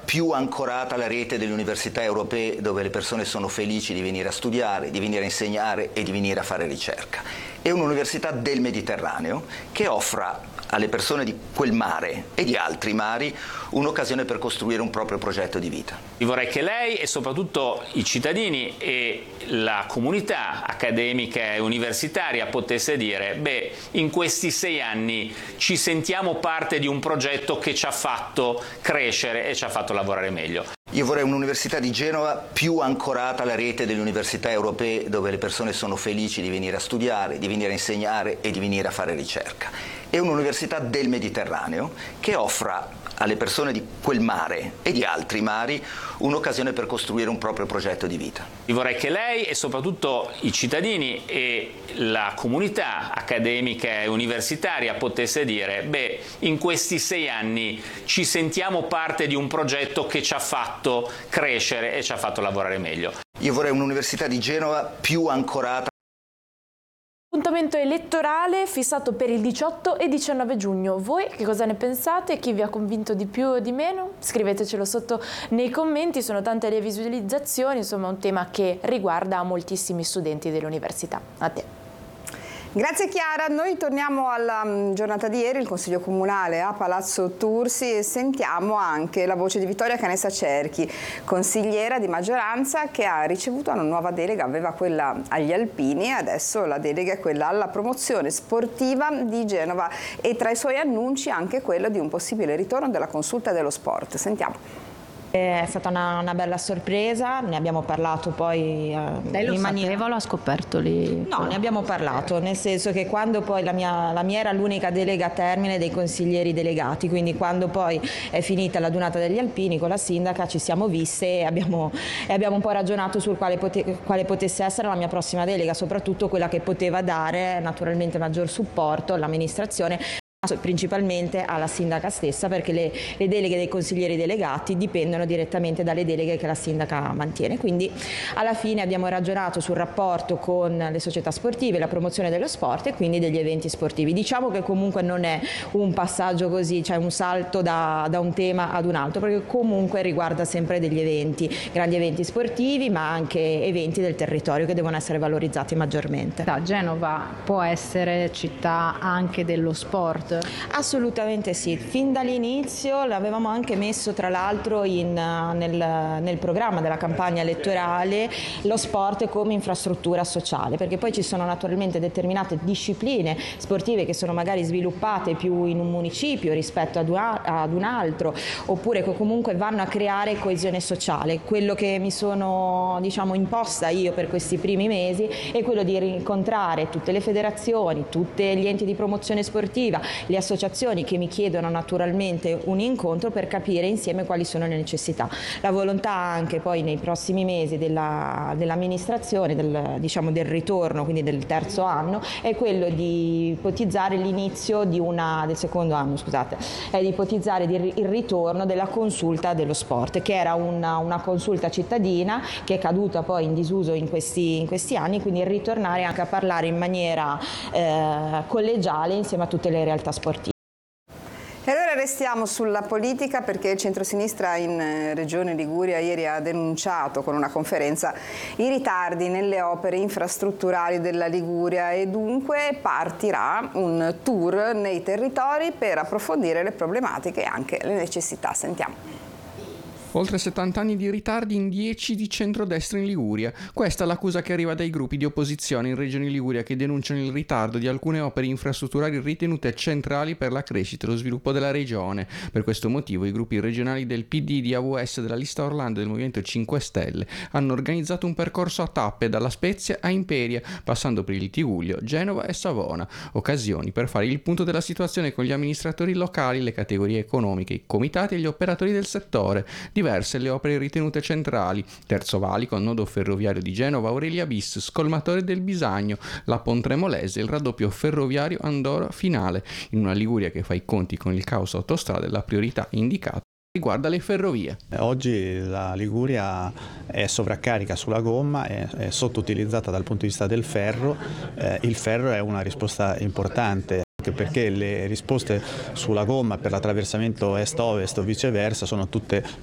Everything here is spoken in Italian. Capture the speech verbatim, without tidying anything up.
più ancorata alla rete delle università europee, dove le persone sono felici di venire a studiare, di venire a insegnare e di venire a fare ricerca. È un'università del Mediterraneo che offra alle persone di quel mare e di altri mari un'occasione per costruire un proprio progetto di vita. Io vorrei che lei e soprattutto i cittadini e la comunità accademica e universitaria potesse dire: beh, in questi sei anni ci sentiamo parte di un progetto che ci ha fatto crescere e ci ha fatto lavorare meglio. Io vorrei un'università di Genova più ancorata alla rete delle università europee, dove le persone sono felici di venire a studiare, di venire a insegnare e di venire a fare ricerca. È un'università del Mediterraneo che offra alle persone di quel mare e di altri mari un'occasione per costruire un proprio progetto di vita. Io vorrei che lei e soprattutto i cittadini e la comunità accademica e universitaria potesse dire: beh, in questi sei anni ci sentiamo parte di un progetto che ci ha fatto crescere e ci ha fatto lavorare meglio. Io vorrei un'università di Genova più ancorata. Appuntamento elettorale fissato per il diciotto e diciannove giugno. Voi che cosa ne pensate? Chi vi ha convinto di più o di meno? Scrivetecelo sotto nei commenti, sono tante le visualizzazioni, insomma un tema che riguarda moltissimi studenti dell'università. A te. Grazie Chiara, noi torniamo alla giornata di ieri, il Consiglio Comunale a Palazzo Tursi, e sentiamo anche la voce di Vittoria Canessa Cerchi, consigliera di maggioranza che ha ricevuto una nuova delega, aveva quella agli alpini e adesso la delega è quella alla promozione sportiva di Genova e tra i suoi annunci anche quello di un possibile ritorno della consulta dello sport. Sentiamo. È stata una, una bella sorpresa, ne abbiamo parlato poi eh, Lei lo in maniera... sapeva o l'ha scoperto lì? No, ne abbiamo parlato, nel senso che quando poi la mia, la mia era l'unica delega a termine dei consiglieri delegati, quindi quando poi è finita la Dunata degli Alpini con la sindaca ci siamo viste e abbiamo, e abbiamo un po' ragionato sul quale, pote, quale potesse essere la mia prossima delega, soprattutto quella che poteva dare naturalmente maggior supporto all'amministrazione, principalmente alla sindaca stessa, perché le, le deleghe dei consiglieri delegati dipendono direttamente dalle deleghe che la sindaca mantiene. Quindi alla fine abbiamo ragionato sul rapporto con le società sportive, la promozione dello sport e quindi degli eventi sportivi. Diciamo che comunque non è un passaggio così, cioè un salto da, da un tema ad un altro, perché comunque riguarda sempre degli eventi, grandi eventi sportivi, ma anche eventi del territorio che devono essere valorizzati maggiormente. Genova può essere città anche dello sport? Assolutamente sì, fin dall'inizio l'avevamo anche messo tra l'altro in, nel, nel programma della campagna elettorale lo sport come infrastruttura sociale, perché poi ci sono naturalmente determinate discipline sportive che sono magari sviluppate più in un municipio rispetto ad un, ad un altro, oppure che comunque vanno a creare coesione sociale. Quello che mi sono diciamo imposta io per questi primi mesi è quello di rincontrare tutte le federazioni, tutti gli enti di promozione sportiva, le associazioni che mi chiedono naturalmente un incontro per capire insieme quali sono le necessità. La volontà anche poi nei prossimi mesi della, dell'amministrazione, del, diciamo del ritorno, quindi del terzo anno, è quello di ipotizzare l'inizio di una, del secondo anno, scusate, è di ipotizzare il ritorno della consulta dello sport, che era una, una consulta cittadina che è caduta poi in disuso in questi, in questi anni, quindi ritornare anche a parlare in maniera eh, collegiale insieme a tutte le realtà sportive. E allora restiamo sulla politica, perché il centrosinistra in Regione Liguria ieri ha denunciato con una conferenza i ritardi nelle opere infrastrutturali della Liguria e dunque partirà un tour nei territori per approfondire le problematiche e anche le necessità. Sentiamo. Oltre settanta anni di ritardi in dieci di centrodestra in Liguria. Questa è l'accusa che arriva dai gruppi di opposizione in Regione Liguria che denunciano il ritardo di alcune opere infrastrutturali ritenute centrali per la crescita e lo sviluppo della regione. Per questo motivo i gruppi regionali del P D, di A V S, della lista Orlando e del Movimento cinque Stelle hanno organizzato un percorso a tappe dalla Spezia a Imperia, passando per il Tigullio, Genova e Savona. Occasioni per fare il punto della situazione con gli amministratori locali, le categorie economiche, i comitati e gli operatori del settore. Diverse le opere ritenute centrali: Terzo Valico, nodo ferroviario di Genova, Aurelia Bis, scolmatore del Bisagno, la Pontremolese, il raddoppio ferroviario Andorra Finale. In una Liguria che fa i conti con il caos autostrade, la priorità indicata riguarda le ferrovie. Oggi la Liguria è sovraccarica sulla gomma, è, è sottoutilizzata dal punto di vista del ferro. Eh, il ferro è una risposta importante, perché le risposte sulla gomma per l'attraversamento est-ovest o viceversa sono tutte